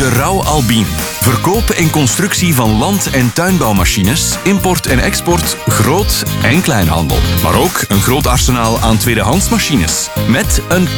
Rauw Albien. Verkoop en constructie van land- en tuinbouwmachines, import en export, groot- en kleinhandel. Maar ook een groot arsenaal aan tweedehands machines. Met een